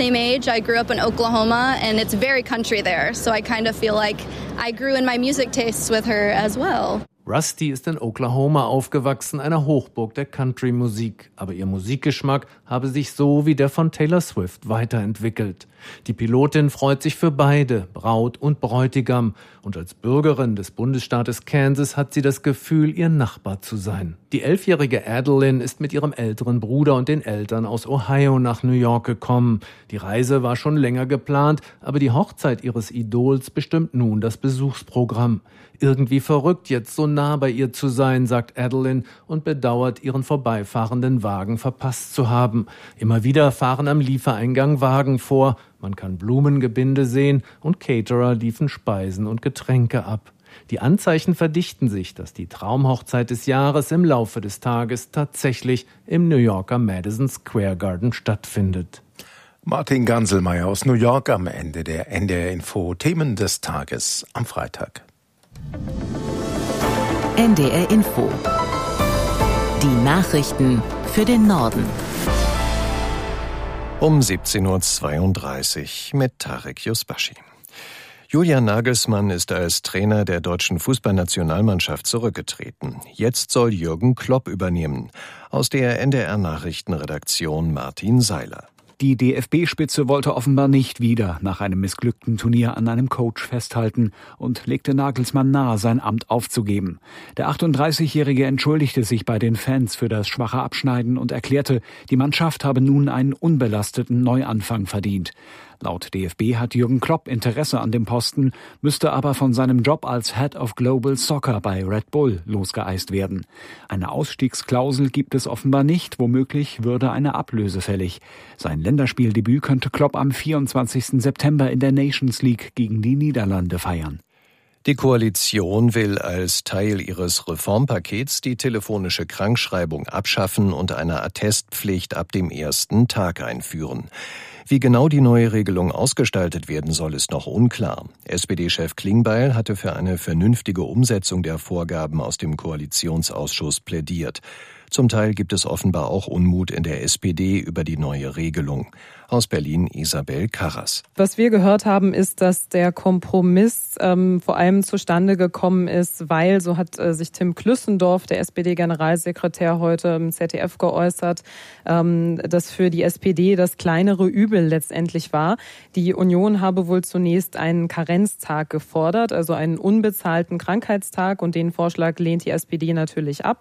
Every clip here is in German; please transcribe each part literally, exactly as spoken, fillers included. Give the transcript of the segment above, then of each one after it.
same age. I grew up in Oklahoma and it's very country there. So I kind of feel like I grew in my music tastes with her as well. Rusty ist in Oklahoma aufgewachsen, einer Hochburg der Country-Musik. Aber ihr Musikgeschmack habe sich so wie der von Taylor Swift weiterentwickelt. Die Pilotin freut sich für beide, Braut und Bräutigam. Und als Bürgerin des Bundesstaates Kansas hat sie das Gefühl, ihr Nachbar zu sein. Die elfjährige Adeline ist mit ihrem älteren Bruder und den Eltern aus Ohio nach New York gekommen. Die Reise war schon länger geplant, aber die Hochzeit ihres Idols bestimmt nun das Besuchsprogramm. Irgendwie verrückt, jetzt so nah bei ihr zu sein, sagt Adeline und bedauert, ihren vorbeifahrenden Wagen verpasst zu haben. Immer wieder fahren am Liefereingang Wagen vor. Man kann Blumengebinde sehen und Caterer liefen Speisen und Getränke ab. Die Anzeichen verdichten sich, dass die Traumhochzeit des Jahres im Laufe des Tages tatsächlich im New Yorker Madison Square Garden stattfindet. Martin Ganselmeier aus New York am Ende der N D R Info Themen des Tages am Freitag. N D R Info. Die Nachrichten für den Norden. Um siebzehn Uhr zweiunddreißig mit Tarek Yusbashi. Julian Nagelsmann ist als Trainer der deutschen Fußballnationalmannschaft zurückgetreten. Jetzt soll Jürgen Klopp übernehmen. Aus der N D R-Nachrichtenredaktion Martin Seiler. Die D F B-Spitze wollte offenbar nicht wieder nach einem missglückten Turnier an einem Coach festhalten und legte Nagelsmann nahe, sein Amt aufzugeben. Der achtunddreißigjährige entschuldigte sich bei den Fans für das schwache Abschneiden und erklärte, die Mannschaft habe nun einen unbelasteten Neuanfang verdient. Laut D F B hat Jürgen Klopp Interesse an dem Posten, müsste aber von seinem Job als Head of Global Soccer bei Red Bull losgeeist werden. Eine Ausstiegsklausel gibt es offenbar nicht, womöglich würde eine Ablöse fällig. Sein Länderspieldebüt könnte Klopp am vierundzwanzigsten September in der Nations League gegen die Niederlande feiern. Die Koalition will als Teil ihres Reformpakets die telefonische Krankschreibung abschaffen und eine Attestpflicht ab dem ersten Tag einführen. Wie genau die neue Regelung ausgestaltet werden soll, ist noch unklar. S P D-Chef Klingbeil hatte für eine vernünftige Umsetzung der Vorgaben aus dem Koalitionsausschuss plädiert. Zum Teil gibt es offenbar auch Unmut in der S P D über die neue Regelung. Aus Berlin Isabel Karras. Was wir gehört haben, ist, dass der Kompromiss ähm, vor allem zustande gekommen ist, weil, so hat äh, sich Tim Klüssendorf, der S P D-Generalsekretär, heute im Z D F geäußert, ähm, dass für die S P D das kleinere Übel letztendlich war. Die Union habe wohl zunächst einen Karenztag gefordert, also einen unbezahlten Krankheitstag, und den Vorschlag lehnt die S P D natürlich ab.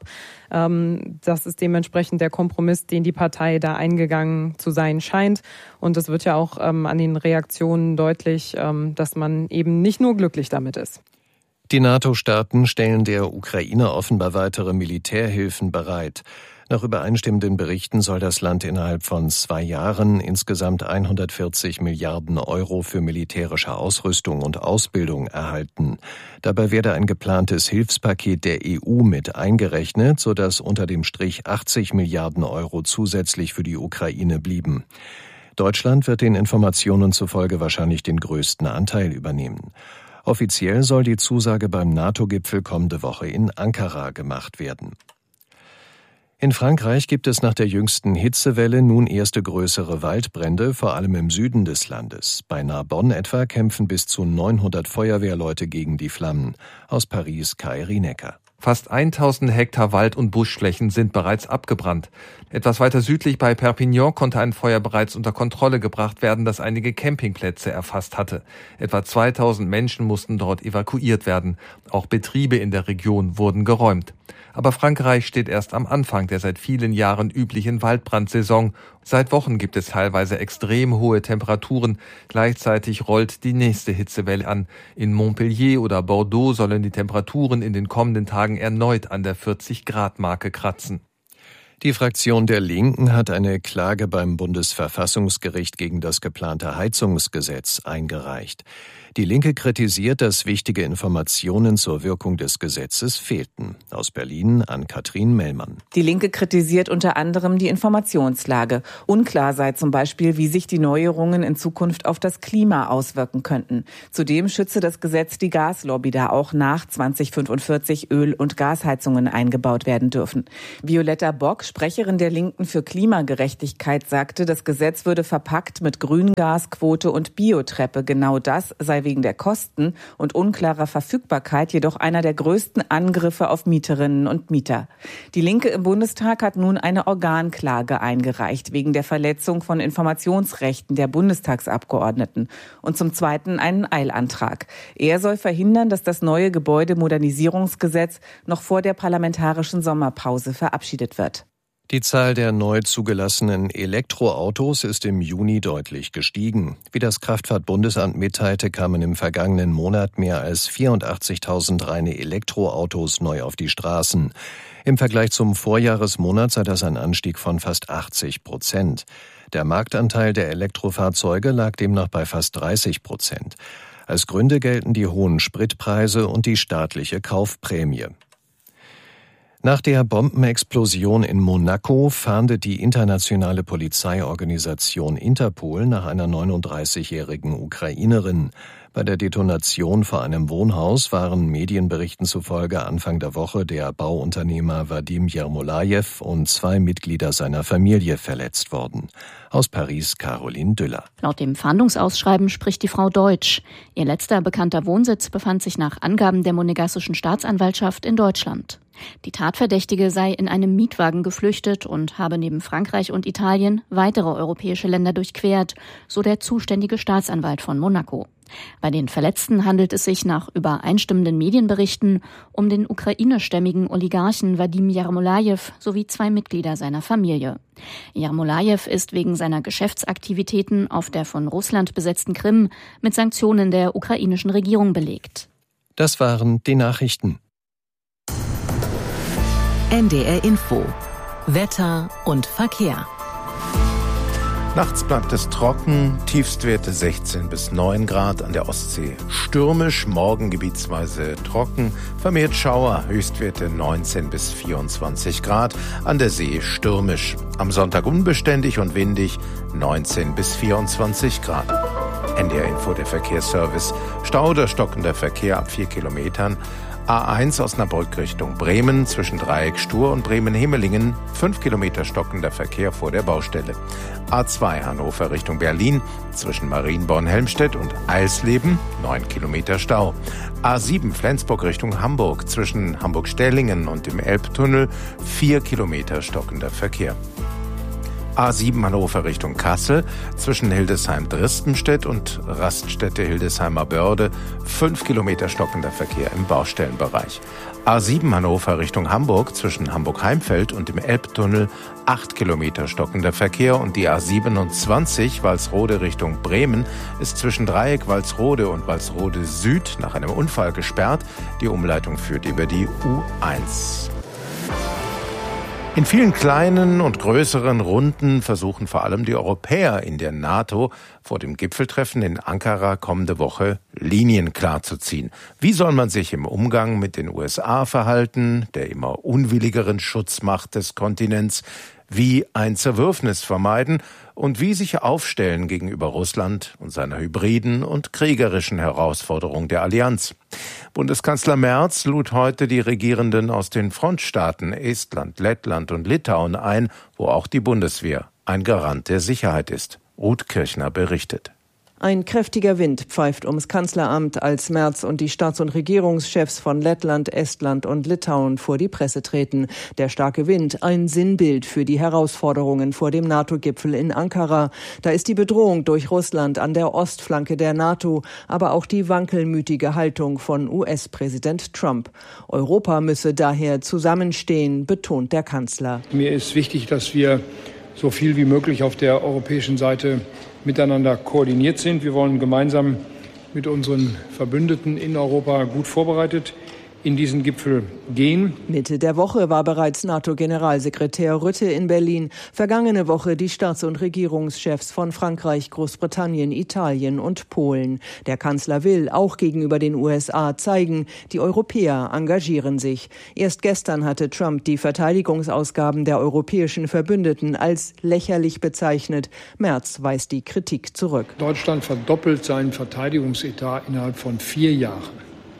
Ähm, das ist dementsprechend der Kompromiss, den die Partei da eingegangen zu sein scheint. Und es wird ja auch ähm, an den Reaktionen deutlich, ähm, dass man eben nicht nur glücklich damit ist. Die NATO-Staaten stellen der Ukraine offenbar weitere Militärhilfen bereit. Nach übereinstimmenden Berichten soll das Land innerhalb von zwei Jahren insgesamt hundertvierzig Milliarden Euro für militärische Ausrüstung und Ausbildung erhalten. Dabei werde ein geplantes Hilfspaket der E U mit eingerechnet, sodass unter dem Strich achtzig Milliarden Euro zusätzlich für die Ukraine blieben. Deutschland wird den Informationen zufolge wahrscheinlich den größten Anteil übernehmen. Offiziell soll die Zusage beim NATO-Gipfel kommende Woche in Ankara gemacht werden. In Frankreich gibt es nach der jüngsten Hitzewelle nun erste größere Waldbrände, vor allem im Süden des Landes. Bei Narbonne etwa kämpfen bis zu neunhundert Feuerwehrleute gegen die Flammen. Aus Paris Kai Rinecker. Fast tausend Hektar Wald- und Buschflächen sind bereits abgebrannt. Etwas weiter südlich bei Perpignan konnte ein Feuer bereits unter Kontrolle gebracht werden, das einige Campingplätze erfasst hatte. Etwa zweitausend Menschen mussten dort evakuiert werden. Auch Betriebe in der Region wurden geräumt. Aber Frankreich steht erst am Anfang der seit vielen Jahren üblichen Waldbrandsaison. Seit Wochen gibt es teilweise extrem hohe Temperaturen. Gleichzeitig rollt die nächste Hitzewelle an. In Montpellier oder Bordeaux sollen die Temperaturen in den kommenden Tagen erneut an der vierzig-Grad-Marke kratzen. Die Fraktion der Linken hat eine Klage beim Bundesverfassungsgericht gegen das geplante Heizungsgesetz eingereicht. Die Linke kritisiert, dass wichtige Informationen zur Wirkung des Gesetzes fehlten. Aus Berlin Ann-Kathrin Mellmann. Die Linke kritisiert unter anderem die Informationslage. Unklar sei zum Beispiel, wie sich die Neuerungen in Zukunft auf das Klima auswirken könnten. Zudem schütze das Gesetz die Gaslobby, da auch nach zweitausendfünfundvierzig Öl- und Gasheizungen eingebaut werden dürfen. Violetta Bock, Sprecherin der Linken für Klimagerechtigkeit sagte, das Gesetz würde verpackt mit Grüngasquote und Biotreppe. Genau das sei wegen der Kosten und unklarer Verfügbarkeit jedoch einer der größten Angriffe auf Mieterinnen und Mieter. Die Linke im Bundestag hat nun eine Organklage eingereicht wegen der Verletzung von Informationsrechten der Bundestagsabgeordneten und zum Zweiten einen Eilantrag. Er soll verhindern, dass das neue Gebäudemodernisierungsgesetz noch vor der parlamentarischen Sommerpause verabschiedet wird. Die Zahl der neu zugelassenen Elektroautos ist im Juni deutlich gestiegen. Wie das Kraftfahrtbundesamt mitteilte, kamen im vergangenen Monat mehr als vierundachtzigtausend reine Elektroautos neu auf die Straßen. Im Vergleich zum Vorjahresmonat sei das ein Anstieg von fast achtzig Prozent. Der Marktanteil der Elektrofahrzeuge lag demnach bei fast dreißig Prozent. Als Gründe gelten die hohen Spritpreise und die staatliche Kaufprämie. Nach der Bombenexplosion in Monaco fahndet die internationale Polizeiorganisation Interpol nach einer neununddreißigjährigen Ukrainerin. Bei der Detonation vor einem Wohnhaus waren Medienberichten zufolge Anfang der Woche der Bauunternehmer Wadim Jermolajew und zwei Mitglieder seiner Familie verletzt worden. Aus Paris Caroline Düller. Laut dem Fahndungsausschreiben spricht die Frau Deutsch. Ihr letzter bekannter Wohnsitz befand sich nach Angaben der monegassischen Staatsanwaltschaft in Deutschland. Die Tatverdächtige sei in einem Mietwagen geflüchtet und habe neben Frankreich und Italien weitere europäische Länder durchquert, so der zuständige Staatsanwalt von Monaco. Bei den Verletzten handelt es sich nach übereinstimmenden Medienberichten um den ukrainischstämmigen Oligarchen Wadim Jermolajew sowie zwei Mitglieder seiner Familie. Jermolajew ist wegen seiner Geschäftsaktivitäten auf der von Russland besetzten Krim mit Sanktionen der ukrainischen Regierung belegt. Das waren die Nachrichten. N D R Info. Wetter und Verkehr. Nachts bleibt es trocken, Tiefstwerte sechzehn bis neun Grad, an der Ostsee stürmisch, morgen gebietsweise trocken, vermehrt Schauer, Höchstwerte neunzehn bis vierundzwanzig Grad, an der See stürmisch. Am Sonntag unbeständig und windig, neunzehn bis vierundzwanzig Grad. N D R Info, der Verkehrsservice. Stau oder stockender Verkehr ab vier Kilometern. A eins Osnabrück Richtung Bremen zwischen Dreieck Stur und Bremen-Hemelingen, fünf Kilometer stockender Verkehr vor der Baustelle. A zwei Hannover Richtung Berlin zwischen Marienborn-Helmstedt und Eisleben, neun Kilometer Stau. A sieben Flensburg Richtung Hamburg zwischen Hamburg-Stellingen und dem Elbtunnel, vier Kilometer stockender Verkehr. A sieben Hannover Richtung Kassel zwischen Hildesheim-Dristenstedt und Raststätte-Hildesheimer Börde, fünf Kilometer stockender Verkehr im Baustellenbereich. A sieben Hannover Richtung Hamburg zwischen Hamburg-Heimfeld und dem Elbtunnel, acht Kilometer stockender Verkehr, und die A siebenundzwanzig Walsrode Richtung Bremen ist zwischen Dreieck Walsrode und Walsrode Süd nach einem Unfall gesperrt. Die Umleitung führt über die U eins. In vielen kleinen und größeren Runden versuchen vor allem die Europäer in der NATO vor dem Gipfeltreffen in Ankara kommende Woche Linien klarzuziehen. Wie soll man sich im Umgang mit den U S A verhalten, der immer unwilligeren Schutzmacht des Kontinents, wie ein Zerwürfnis vermeiden und wie sich aufstellen gegenüber Russland und seiner hybriden und kriegerischen Herausforderung der Allianz. Bundeskanzler Merz lud heute die Regierenden aus den Frontstaaten Estland, Lettland und Litauen ein, wo auch die Bundeswehr ein Garant der Sicherheit ist. Ruth Kirchner berichtet. Ein kräftiger Wind pfeift ums Kanzleramt, als Merz und die Staats- und Regierungschefs von Lettland, Estland und Litauen vor die Presse treten. Der starke Wind, ein Sinnbild für die Herausforderungen vor dem NATO-Gipfel in Ankara. Da ist die Bedrohung durch Russland an der Ostflanke der NATO, aber auch die wankelmütige Haltung von U S-Präsident Trump. Europa müsse daher zusammenstehen, betont der Kanzler. Mir ist wichtig, dass wir so viel wie möglich auf der europäischen Seite miteinander koordiniert sind. Wir wollen gemeinsam mit unseren Verbündeten in Europa gut vorbereitet in diesen Gipfel gehen. Mitte der Woche war bereits NATO-Generalsekretär Rutte in Berlin. Vergangene Woche die Staats- und Regierungschefs von Frankreich, Großbritannien, Italien und Polen. Der Kanzler will auch gegenüber den U S A zeigen, die Europäer engagieren sich. Erst gestern hatte Trump die Verteidigungsausgaben der europäischen Verbündeten als lächerlich bezeichnet. Merz weist die Kritik zurück. Deutschland verdoppelt seinen Verteidigungsetat innerhalb von vier Jahren.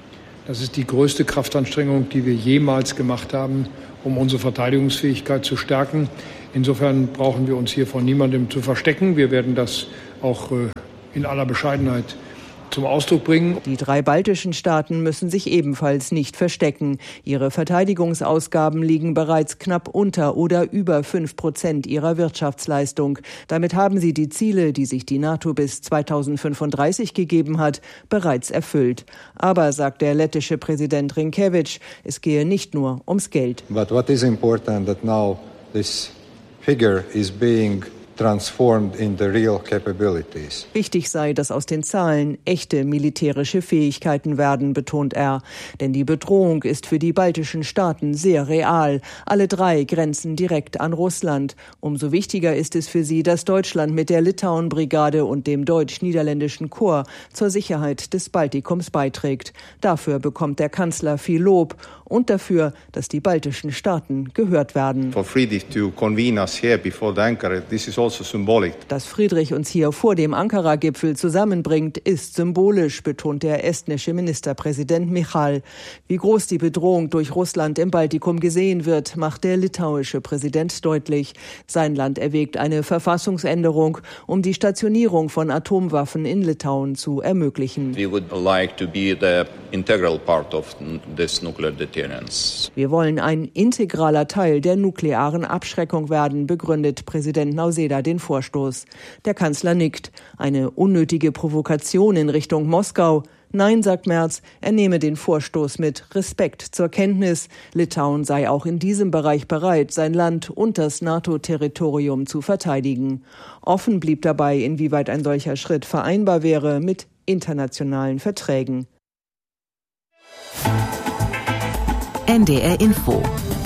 Das ist die größte Kraftanstrengung, die wir jemals gemacht haben, um unsere Verteidigungsfähigkeit zu stärken. Insofern brauchen wir uns hier vor niemandem zu verstecken. Wir werden das auch in aller Bescheidenheit zum Ausdruck bringen. Die drei baltischen Staaten müssen sich ebenfalls nicht verstecken. Ihre Verteidigungsausgaben liegen bereits knapp unter oder über fünf Prozent ihrer Wirtschaftsleistung. Damit haben sie die Ziele, die sich die NATO bis zweitausendfünfunddreißig gegeben hat, bereits erfüllt. Aber, sagt der lettische Präsident Rinkevič, es gehe nicht nur ums Geld. But what is important that now this figure is being transformed in the real capabilities. Wichtig sei, dass aus den Zahlen echte militärische Fähigkeiten werden, betont er. Denn die Bedrohung ist für die baltischen Staaten sehr real. Alle drei grenzen direkt an Russland. Umso wichtiger ist es für sie, dass Deutschland mit der Litauen-Brigade und dem deutsch-niederländischen Korps zur Sicherheit des Baltikums beiträgt. Dafür bekommt der Kanzler viel Lob und dafür, dass die baltischen Staaten gehört werden. For Friedrich to convene us here before the Ankara, this is also symbolic. Dass Friedrich uns hier vor dem Ankara-Gipfel zusammenbringt, ist symbolisch, betont der estnische Ministerpräsident Michal. Wie groß die Bedrohung durch Russland im Baltikum gesehen wird, macht der litauische Präsident deutlich. Sein Land erwägt eine Verfassungsänderung, um die Stationierung von Atomwaffen in Litauen zu ermöglichen. We would like to be the integral part of this nuclear deterrence. Wir wollen ein integraler Teil der nuklearen Abschreckung werden, begründet Präsident Nausėda den Vorstoß. Der Kanzler nickt. Eine unnötige Provokation in Richtung Moskau. Nein, sagt Merz, er nehme den Vorstoß mit Respekt zur Kenntnis. Litauen sei auch in diesem Bereich bereit, sein Land und das NATO-Territorium zu verteidigen. Offen blieb dabei, inwieweit ein solcher Schritt vereinbar wäre mit internationalen Verträgen. N D R Info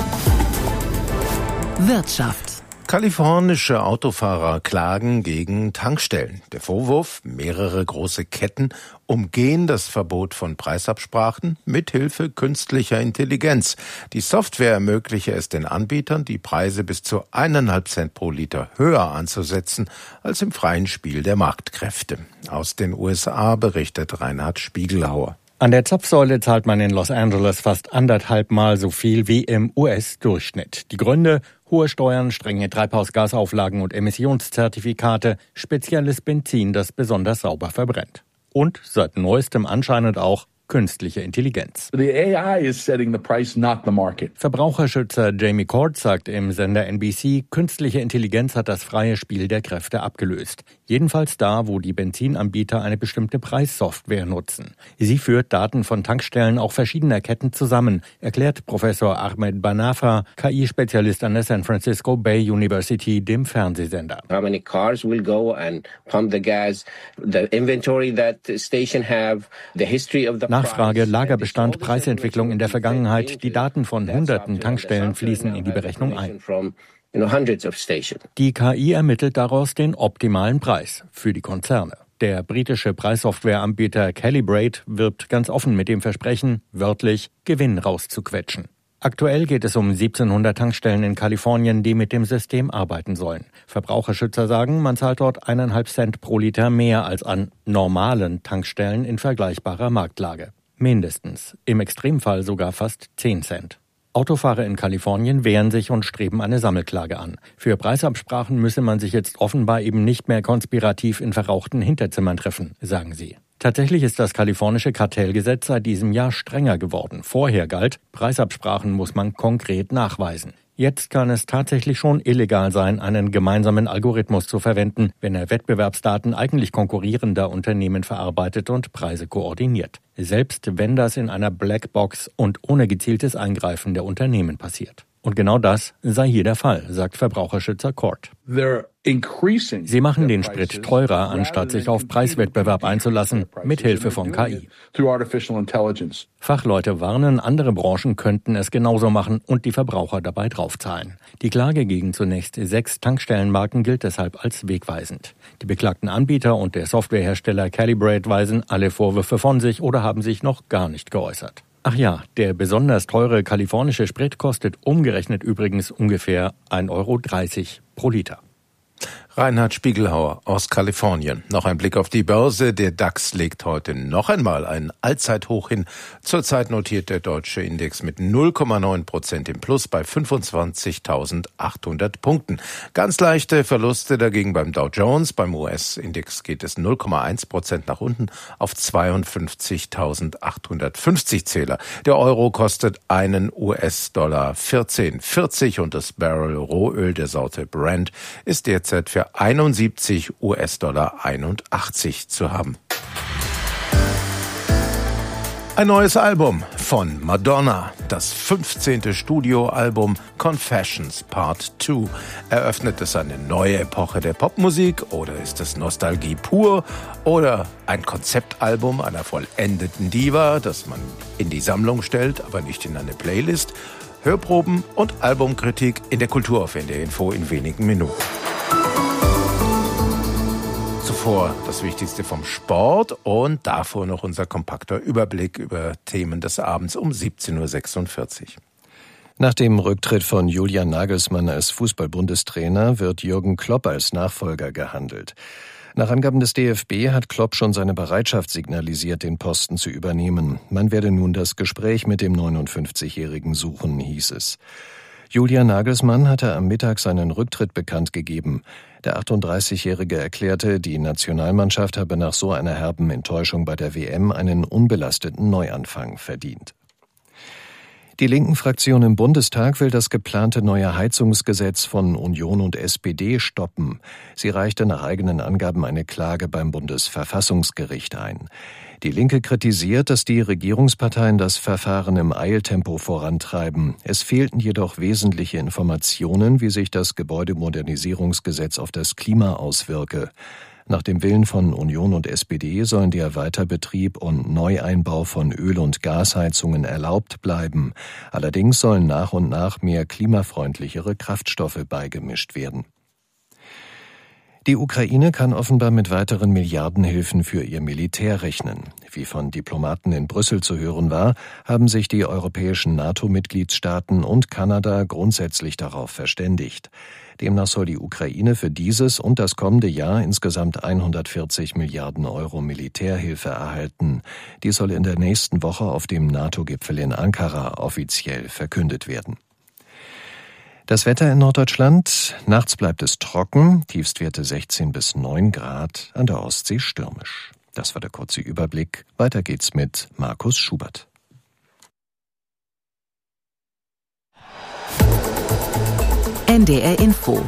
Wirtschaft. Kalifornische Autofahrer klagen gegen Tankstellen. Der Vorwurf, mehrere große Ketten umgehen das Verbot von Preisabsprachen mithilfe künstlicher Intelligenz. Die Software ermögliche es den Anbietern, die Preise bis zu eineinhalb Cent pro Liter höher anzusetzen als im freien Spiel der Marktkräfte. Aus den U S A berichtet Reinhard Spiegelhauer. An der Zapfsäule zahlt man in Los Angeles fast anderthalb Mal so viel wie im U S-Durchschnitt. Die Gründe: hohe Steuern, strenge Treibhausgasauflagen und Emissionszertifikate, spezielles Benzin, das besonders sauber verbrennt. Und seit neuestem anscheinend auch künstliche Intelligenz. The A I is setting the price, not the market. Verbraucherschützer Jamie Court sagt im Sender N B C, künstliche Intelligenz hat das freie Spiel der Kräfte abgelöst. Jedenfalls da, wo die Benzinanbieter eine bestimmte Preissoftware nutzen. Sie führt Daten von Tankstellen auch verschiedener Ketten zusammen, erklärt Professor Ahmed Banafa, K I-Spezialist an der San Francisco Bay University, dem Fernsehsender. How many cars will go and pump the gas, the inventory that the station have, the history of the Nachfrage, Lagerbestand, Preisentwicklung in der Vergangenheit. Die Daten von hunderten Tankstellen fließen in die Berechnung ein. Die K I ermittelt daraus den optimalen Preis für die Konzerne. Der britische Preissoftwareanbieter Calibrate wirbt ganz offen mit dem Versprechen, wörtlich Gewinn rauszuquetschen. Aktuell geht es um siebzehnhundert Tankstellen in Kalifornien, die mit dem System arbeiten sollen. Verbraucherschützer sagen, man zahlt dort eineinhalb Cent pro Liter mehr als an normalen Tankstellen in vergleichbarer Marktlage. Mindestens, im Extremfall sogar fast zehn Cent. Autofahrer in Kalifornien wehren sich und streben eine Sammelklage an. Für Preisabsprachen müsse man sich jetzt offenbar eben nicht mehr konspirativ in verrauchten Hinterzimmern treffen, sagen sie. Tatsächlich ist das kalifornische Kartellgesetz seit diesem Jahr strenger geworden. Vorher galt, Preisabsprachen muss man konkret nachweisen. Jetzt kann es tatsächlich schon illegal sein, einen gemeinsamen Algorithmus zu verwenden, wenn er Wettbewerbsdaten eigentlich konkurrierender Unternehmen verarbeitet und Preise koordiniert. Selbst wenn das in einer Blackbox und ohne gezieltes Eingreifen der Unternehmen passiert. Und genau das sei hier der Fall, sagt Verbraucherschützer Court. Sie machen den Sprit teurer, anstatt sich auf Preiswettbewerb einzulassen, mithilfe von K I. Fachleute warnen, andere Branchen könnten es genauso machen und die Verbraucher dabei draufzahlen. Die Klage gegen zunächst sechs Tankstellenmarken gilt deshalb als wegweisend. Die beklagten Anbieter und der Softwarehersteller Calibrate weisen alle Vorwürfe von sich oder haben sich noch gar nicht geäußert. Ach ja, der besonders teure kalifornische Sprit kostet umgerechnet übrigens ungefähr ein Euro dreißig pro Liter. Reinhard Spiegelhauer aus Kalifornien. Noch ein Blick auf die Börse. Der DAX legt heute noch einmal ein Allzeithoch hin. Zurzeit notiert der deutsche Index mit null Komma neun Prozent im Plus bei fünfundzwanzigtausendachthundert Punkten. Ganz leichte Verluste dagegen beim Dow Jones. Beim U S-Index geht es null Komma eins Prozent nach unten auf zweiundfünfzigtausendachthundertfünfzig Zähler. Der Euro kostet einen U S-Dollar vierzehn vierzig und das Barrel Rohöl der Sorte Brent ist derzeit für einundsiebzig U S-Dollar einundachtzig zu haben. Ein neues Album von Madonna, das fünfzehnte Studioalbum Confessions Part zwei. Eröffnet es eine neue Epoche der Popmusik oder ist es Nostalgie pur oder ein Konzeptalbum einer vollendeten Diva, das man in die Sammlung stellt, aber nicht in eine Playlist? Hörproben und Albumkritik in der Kultur auf N D R Info in wenigen Minuten. Zuvor das Wichtigste vom Sport und davor noch unser kompakter Überblick über Themen des Abends um siebzehn Uhr sechsundvierzig. Nach dem Rücktritt von Julian Nagelsmann als Fußball-Bundestrainer wird Jürgen Klopp als Nachfolger gehandelt. Nach Angaben des D F B hat Klopp schon seine Bereitschaft signalisiert, den Posten zu übernehmen. Man werde nun das Gespräch mit dem neunundfünfzigjährigen suchen, hieß es. Julian Nagelsmann hatte am Mittag seinen Rücktritt bekannt gegeben. Der achtunddreißigjährige erklärte, die Nationalmannschaft habe nach so einer herben Enttäuschung bei der W M einen unbelasteten Neuanfang verdient. Die linken Fraktion im Bundestag will das geplante neue Heizungsgesetz von Union und S P D stoppen. Sie reichte nach eigenen Angaben eine Klage beim Bundesverfassungsgericht ein. Die Linke kritisiert, dass die Regierungsparteien das Verfahren im Eiltempo vorantreiben. Es fehlten jedoch wesentliche Informationen, wie sich das Gebäudemodernisierungsgesetz auf das Klima auswirke. Nach dem Willen von Union und S P D sollen der Weiterbetrieb und Neueinbau von Öl- und Gasheizungen erlaubt bleiben. Allerdings sollen nach und nach mehr klimafreundlichere Kraftstoffe beigemischt werden. Die Ukraine kann offenbar mit weiteren Milliardenhilfen für ihr Militär rechnen. Wie von Diplomaten in Brüssel zu hören war, haben sich die europäischen NATO-Mitgliedstaaten und Kanada grundsätzlich darauf verständigt. Demnach soll die Ukraine für dieses und das kommende Jahr insgesamt hundertvierzig Milliarden Euro Militärhilfe erhalten. Die soll in der nächsten Woche auf dem NATO-Gipfel in Ankara offiziell verkündet werden. Das Wetter in Norddeutschland. Nachts bleibt es trocken, Tiefstwerte sechzehn bis neun Grad, an der Ostsee stürmisch. Das war der kurze Überblick. Weiter geht's mit Markus Schubert. N D R Info.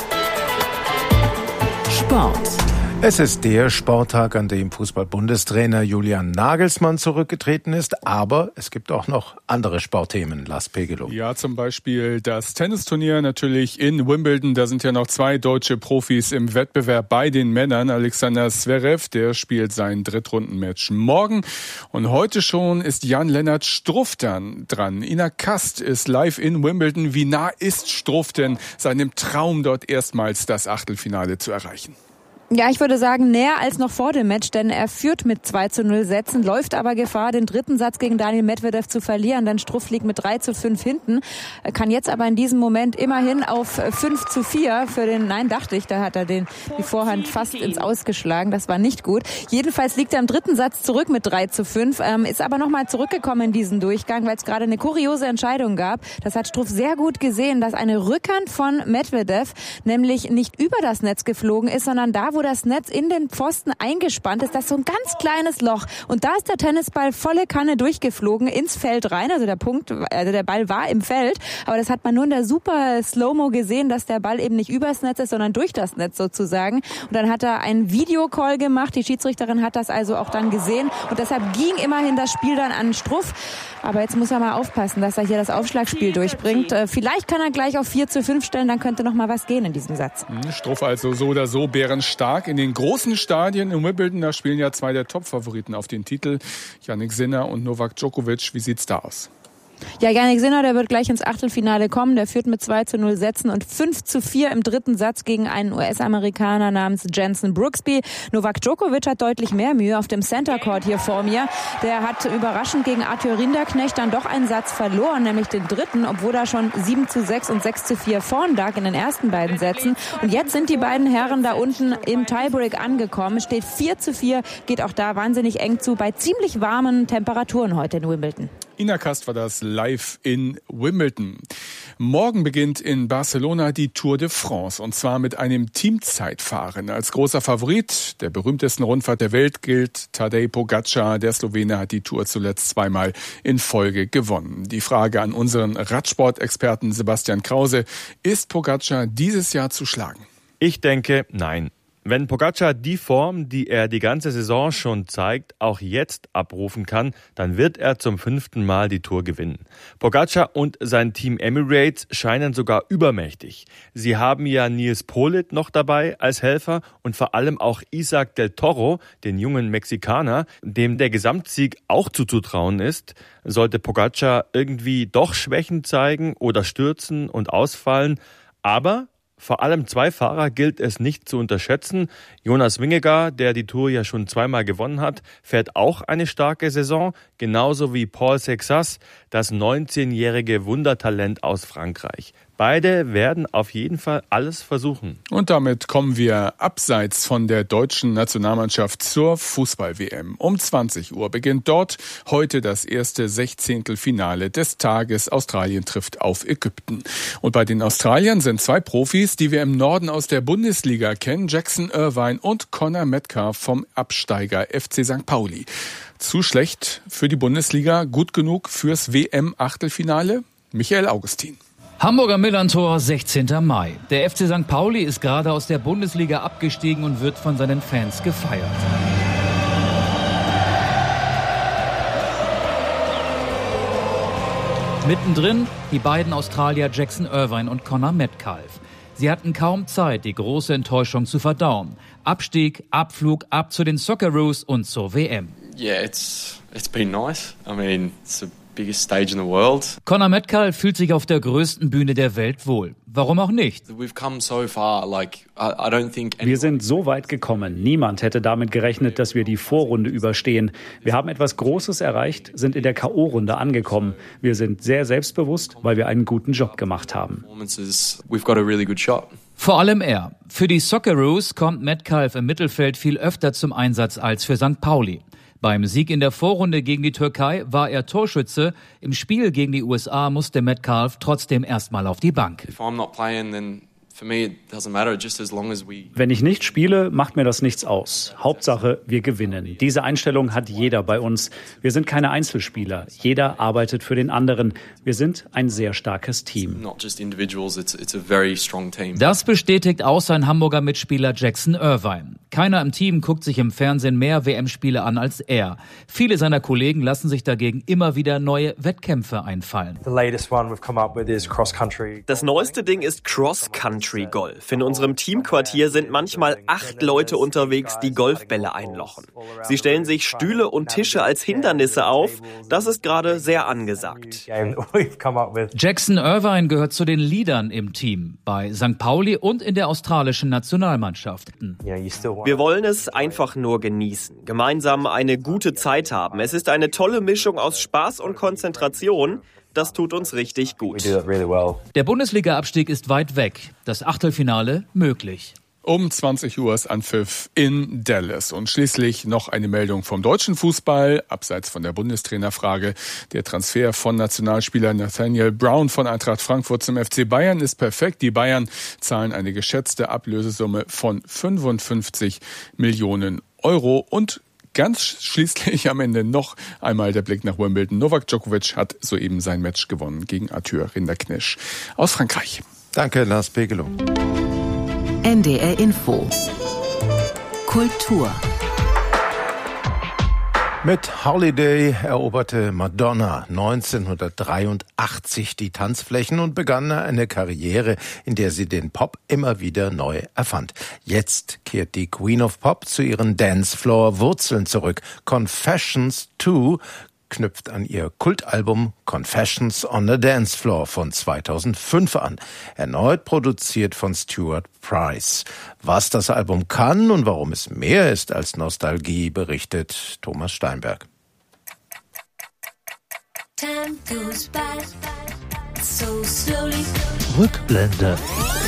Sport. Es ist der Sporttag, an dem Fußball-Bundestrainer Julian Nagelsmann zurückgetreten ist, aber es gibt auch noch andere Sportthemen. Lars Pegelow. Ja, zum Beispiel das Tennisturnier natürlich in Wimbledon. Da sind ja noch zwei deutsche Profis im Wettbewerb bei den Männern. Alexander Zverev, der spielt sein Drittrundenmatch morgen. Und heute schon ist Jan-Lennart Struff dann dran. Ina Kast ist live in Wimbledon. Wie nah ist Struff denn seinem Traum, dort erstmals das Achtelfinale zu erreichen? Ja, ich würde sagen, näher als noch vor dem Match, denn er führt mit zwei zu null Sätzen, läuft aber Gefahr, den dritten Satz gegen Daniel Medvedev zu verlieren, denn Struff liegt mit drei zu fünf hinten, kann jetzt aber in diesem Moment immerhin auf fünf zu vier für den, nein, dachte ich, da hat er den, die Vorhand fast ins Ausgeschlagen, das war nicht gut. Jedenfalls liegt er im dritten Satz zurück mit drei zu fünf, ähm, ist aber nochmal zurückgekommen in diesen Durchgang, weil es gerade eine kuriose Entscheidung gab. Das hat Struff sehr gut gesehen, dass eine Rückhand von Medvedev nämlich nicht über das Netz geflogen ist, sondern da, wo das Netz in den Pfosten eingespannt ist, das ist so ein ganz kleines Loch. Und da ist der Tennisball volle Kanne durchgeflogen ins Feld rein. Also der Punkt, also der Ball war im Feld, aber das hat man nur in der super Slow-Mo gesehen, dass der Ball eben nicht übers Netz ist, sondern durch das Netz sozusagen. Und dann hat er einen Videocall gemacht. Die Schiedsrichterin hat das also auch dann gesehen. Und deshalb ging immerhin das Spiel dann an Struff. Aber jetzt muss er mal aufpassen, dass er hier das Aufschlagspiel durchbringt. Vielleicht kann er gleich auf vier zu fünf stellen, dann könnte noch mal was gehen in diesem Satz. Struff also so oder so bärenstark. In den großen Stadien in Wimbledon, da spielen ja zwei der Top-Favoriten auf den Titel. Jannik Sinner und Novak Djokovic. Wie sieht's da aus? Ja, Jannik Sinner, der wird gleich ins Achtelfinale kommen. Der führt mit zwei zu null Sätzen und fünf zu vier im dritten Satz gegen einen U S-Amerikaner namens Jensen Brooksby. Novak Djokovic hat deutlich mehr Mühe auf dem Center Court hier vor mir. Der hat überraschend gegen Arthur Rinderknecht dann doch einen Satz verloren, nämlich den dritten, obwohl er schon sieben zu sechs und sechs zu vier vorn lag in den ersten beiden Sätzen. Und jetzt sind die beiden Herren da unten im Tiebreak angekommen. Es steht vier zu vier, geht auch da wahnsinnig eng zu, bei ziemlich warmen Temperaturen heute in Wimbledon. Ina Kast war das live in Wimbledon. Morgen beginnt in Barcelona die Tour de France und zwar mit einem Teamzeitfahren. Als großer Favorit der berühmtesten Rundfahrt der Welt gilt Tadej Pogačar. Der Slowene hat die Tour zuletzt zweimal in Folge gewonnen. Die Frage an unseren Radsportexperten Sebastian Krause: Ist Pogačar dieses Jahr zu schlagen? Ich denke, nein. Wenn Pogačar die Form, die er die ganze Saison schon zeigt, auch jetzt abrufen kann, dann wird er zum fünften Mal die Tour gewinnen. Pogačar und sein Team Emirates scheinen sogar übermächtig. Sie haben ja Nils Politt noch dabei als Helfer und vor allem auch Isaac del Toro, den jungen Mexikaner, dem der Gesamtsieg auch zuzutrauen ist. Sollte Pogačar irgendwie doch Schwächen zeigen oder stürzen und ausfallen, aber vor allem zwei Fahrer gilt es nicht zu unterschätzen. Jonas Vingegaard, der die Tour ja schon zweimal gewonnen hat, fährt auch eine starke Saison, genauso wie Paul Sexas, das neunzehnjährige Wundertalent aus Frankreich. Beide werden auf jeden Fall alles versuchen. Und damit kommen wir abseits von der deutschen Nationalmannschaft zur Fußball-W M. Um zwanzig Uhr beginnt dort heute das erste Sechzehntelfinale des Tages. Australien trifft auf Ägypten. Und bei den Australiern sind zwei Profis, die wir im Norden aus der Bundesliga kennen, Jackson Irvine und Connor Metcalf vom Absteiger F C Sankt Pauli. Zu schlecht für die Bundesliga, gut genug fürs W M-Achtelfinale? Michael Augustin. Hamburger Millantor, sechzehnten Mai. Der F C Sankt Pauli ist gerade aus der Bundesliga abgestiegen und wird von seinen Fans gefeiert. Mittendrin die beiden Australier Jackson Irvine und Connor Metcalf. Sie hatten kaum Zeit, die große Enttäuschung zu verdauen. Abstieg, Abflug, ab zu den Socceroos und zur W M. Yeah, it's it's been nice. I mean, it's a biggest stage in the world. Connor Metcalf fühlt sich auf der größten Bühne der Welt wohl. Warum auch nicht? We've come so far, like I, I don't think Wir sind so weit gekommen. Niemand hätte damit gerechnet, dass wir die Vorrunde überstehen. Wir haben etwas Großes erreicht, sind in der K O-Runde angekommen. Wir sind sehr selbstbewusst, weil wir einen guten Job gemacht haben. We've got a really good shot. Vor allem er. Für die Socceroos kommt Metcalf im Mittelfeld viel öfter zum Einsatz als für Sankt Pauli. Beim Sieg in der Vorrunde gegen die Türkei war er Torschütze. Im Spiel gegen die U S A musste Metcalf trotzdem erstmal auf die Bank. If I'm not playing, then for me it doesn't matter, just as long as we Wenn ich nicht spiele, macht mir das nichts aus. Hauptsache, wir gewinnen. Diese Einstellung hat jeder bei uns. Wir sind keine Einzelspieler. Jeder arbeitet für den anderen. Wir sind ein sehr starkes Team. not just individuals, it's it's a very strong team. Das bestätigt auch sein Hamburger Mitspieler Jackson Irvine. Keiner im Team guckt sich im Fernsehen mehr W M-Spiele an als er. Viele seiner Kollegen lassen sich dagegen immer wieder neue Wettkämpfe einfallen. Das neueste Ding ist Cross-Country-Golf. In unserem Teamquartier sind manchmal acht Leute unterwegs, die Golfbälle einlochen. Sie stellen sich Stühle und Tische als Hindernisse auf. Das ist gerade sehr angesagt. Jackson Irvine gehört zu den Leadern im Team, bei Sankt Pauli und in der australischen Nationalmannschaft. Wir wollen es einfach nur genießen, gemeinsam eine gute Zeit haben. Es ist eine tolle Mischung aus Spaß und Konzentration. Das tut uns richtig gut. Der Bundesliga-Abstieg ist weit weg, das Achtelfinale möglich. Um zwanzig Uhr ist Anpfiff in Dallas. Und schließlich noch eine Meldung vom deutschen Fußball, abseits von der Bundestrainerfrage. Der Transfer von Nationalspieler Nathaniel Brown von Eintracht Frankfurt zum F C Bayern ist perfekt. Die Bayern zahlen eine geschätzte Ablösesumme von fünfundfünfzig Millionen Euro. Und ganz schließlich am Ende noch einmal der Blick nach Wimbledon. Novak Djokovic hat soeben sein Match gewonnen gegen Arthur Rinderknecht aus Frankreich. Danke, Lars Pegelow. N D R Info. Kultur. Mit Holiday eroberte Madonna neunzehnhundertdreiundachtzig die Tanzflächen und begann eine Karriere, in der sie den Pop immer wieder neu erfand. Jetzt kehrt die Queen of Pop zu ihren Dancefloor-Wurzeln zurück. Confessions two knüpft an ihr Kultalbum Confessions on the Dance Floor von zweitausendfünf an, erneut produziert von Stuart Price. Was das Album kann und warum es mehr ist als Nostalgie, berichtet Thomas Steinberg. Rückblende.